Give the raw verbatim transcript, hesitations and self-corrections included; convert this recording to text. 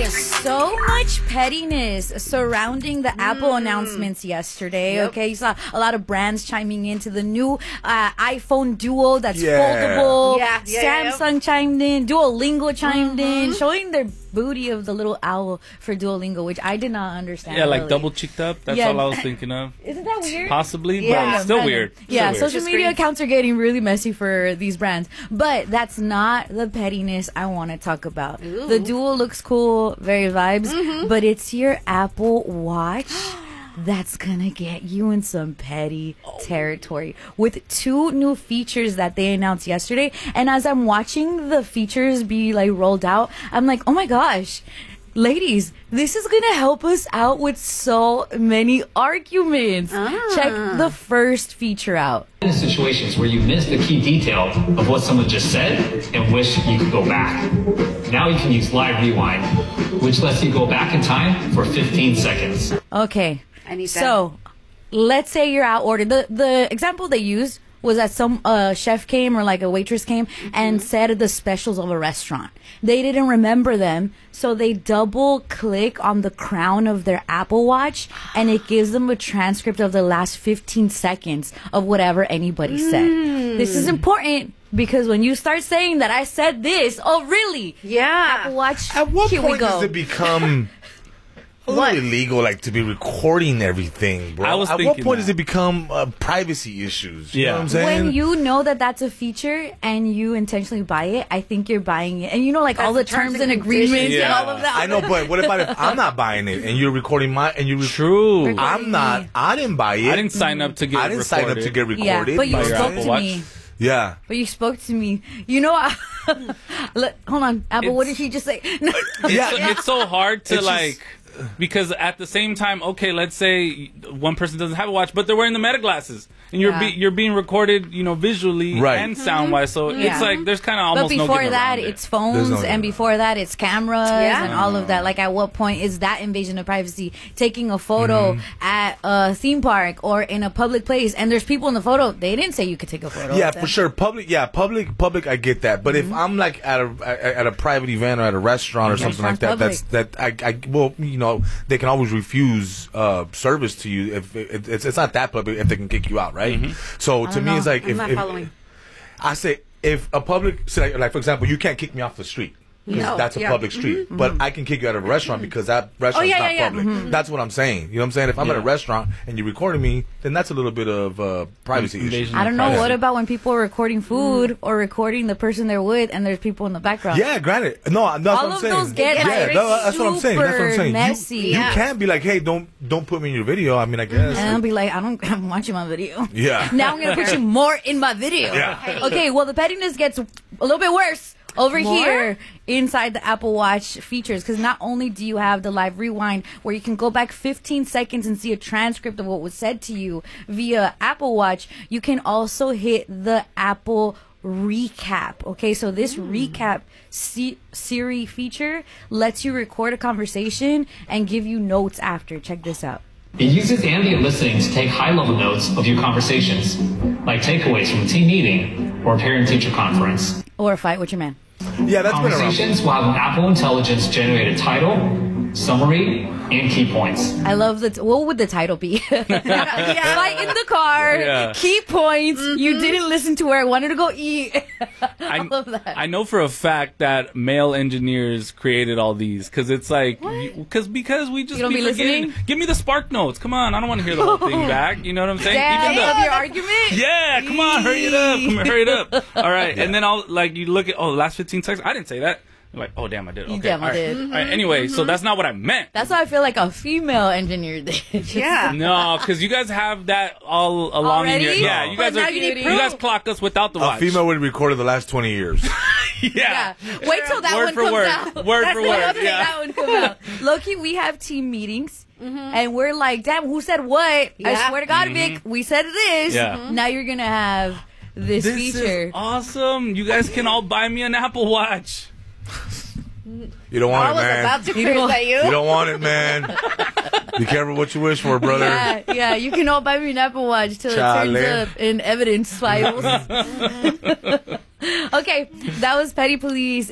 So much pettiness surrounding the mm. Apple announcements yesterday. Yep. Okay, you saw a lot of brands chiming into the new uh, iPhone Duo that's yeah. foldable. Yeah, yeah, Samsung yeah. chimed in. Duolingo chimed mm-hmm. in, showing their booty of the little owl for Duolingo, which I did not understand. Yeah, like really. double cheeked up. That's yeah. all I was thinking of. Isn't that weird? Possibly, yeah. but it's still weird. Still yeah, weird. social media accounts are getting really messy for these brands. But that's not the pettiness I want to talk about. Ooh. The Duo looks cool, very vibes, mm-hmm. but it's your Apple Watch that's gonna get you in some petty territory with two new features that they announced yesterday. And as I'm watching the features be like rolled out, I'm like, oh my gosh, ladies, this is gonna help us out with so many arguments. Ah. Check the first feature out. In situations where you miss the key detail of what someone just said and wish you could go back. Now you can use Live Rewind, which lets you go back in time for fifteen seconds. Okay. So, let's say you're out ordering. The the example they used was that some uh, chef came or like a waitress came mm-hmm. and said the specials of a restaurant. They didn't remember them, so they double click on the crown of their Apple Watch and it gives them a transcript of the last fifteen seconds of whatever anybody mm. said. This is important because when you start saying that I said this, oh really? Yeah. Apple Watch, At what here point we go. does it become a little illegal, like, to be recording everything, bro? I was At thinking what point that. does it become uh, privacy issues? You yeah. know what I'm saying? When you know that that's a feature and you intentionally buy it, I think you're buying it. And you know, like, that's all the terms, terms and agreements yeah. and all of that. I know, but what about if I'm not buying it and you're recording my and you? Re- True. I'm not. I didn't buy it. I didn't sign up to get. I didn't recorded. sign up to get recorded. Yeah, but you by spoke to Watch. me. Yeah. But you spoke to me. You know, I, look, hold on, Apple. What did he just say? yeah, it's so hard to it's like. Just, because at the same time, okay, let's say one person doesn't have a watch, but they're wearing the Meta glasses, and you're yeah. be, you're being recorded, you know, visually right. and sound wise. So yeah. it's like there's kind of almost no. But before no that, it's phones, no and before that, it's cameras yeah. and all of that. Like, at what point is that invasion of privacy? Taking a photo mm-hmm. at a theme park or in a public place, and there's people in the photo. They didn't say you could take a photo. Yeah, for sure. Public, yeah, public, public. I get that. But mm-hmm. if I'm like at a at a private event or at a restaurant or something like that, public. that's that I I well, you know, they can always refuse uh, service to you if it, it's it's not that public if they can kick you out, right? Mm-hmm. So to me, know. it's like I'm if, not if following. I say if a public, so like, like for example, you can't kick me off the street. No, that's a yeah. public street. Mm-hmm. But I can kick you out of a restaurant because that restaurant's oh, yeah, not yeah, yeah. public. Mm-hmm. That's what I'm saying. You know what I'm saying? If I'm yeah. at a restaurant and you're recording me, then that's a little bit of uh, privacy issue. I don't know. What about when people are recording food mm. or recording the person they're with and there's people in the background? Yeah, granted. No, that's All what I'm of saying. those get yeah, like no, that's what I'm saying. That's what I'm saying. Messy. You, yeah. you can't be like, hey, don't don't put me in your video. I mean, I guess. And I'll be like, I don't, I'm watching my video. Yeah. Now I'm going to put you more in my video. Yeah. Okay, well, the pettiness gets a little bit worse over More? here inside the Apple Watch features, because not only do you have the Live Rewind where you can go back fifteen seconds and see a transcript of what was said to you via Apple Watch, you can also hit the Apple Recap. Okay, so this mm. Recap C- Siri feature lets you record a conversation and give you notes after. Check this out. It uses ambient listening to take high-level notes of your conversations, like takeaways from a team meeting or a parent-teacher conference. Or a fight with your man. Yeah, that's been around. Conversations will have an Apple Intelligence generated title, summary, and key points. I love the. T- what would the title be? yeah. Fight in the car. Yeah. Key points. Mm-hmm. You didn't listen to where I wanted to go eat. I, all of that. I know for a fact that male engineers created all these because it's like because because we just you don't be be forgetting. listening. Give me the spark notes. Come on, I don't want to hear the whole thing back. You know what I'm saying? Damn, Even of the, your argument. Yeah, come on, hurry it up. Come on, hurry it up. All right, yeah. And then I'll like you look at oh the last fifteen seconds. I didn't say that. You're like, oh damn, I did. Okay, damn, all I right. did. All right. Anyway, mm-hmm. so that's not what I meant. That's why I feel like a female engineer did. Yeah. No, because you guys have that all along Already? in your. Yeah, you guys But are. now you need You proof. guys clock us without the watch. A female would have recorded the last twenty years. yeah. yeah. Wait till that word one for comes word. out. Word That's for the word. one Yeah. that one come out. Loki, we have team meetings. Mm-hmm. And we're like, damn, who said what? Yeah. I swear to God, Mm-hmm. Vic, we said this. Yeah. Mm-hmm. Now you're going to have this, This feature. is awesome. You guys can all buy me an Apple Watch. You don't want I it, was man. about to curse at you. You don't want it, man. Be careful what you wish for, brother. Yeah, yeah. You can all buy me an Apple Watch till Charlie. it turns up in evidence files. Okay, that was Petty Police.